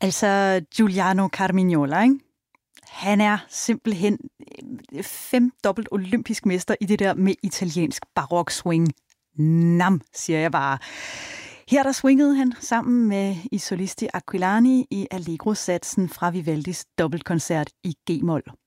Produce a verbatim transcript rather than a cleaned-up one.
Altså Giuliano Carmignola, ikke? Han er simpelthen femdobbelt olympisk mester i det der med italiensk barok swing. Nam, siger jeg bare. Her der swingede han sammen med Isolisti Aquilani i Allegro-satsen fra Vivaldis dobbeltkoncert i G-mol.